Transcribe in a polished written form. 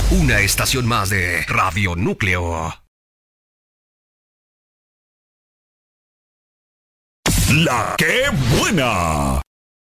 Una estación más de Radio Núcleo. La que buena.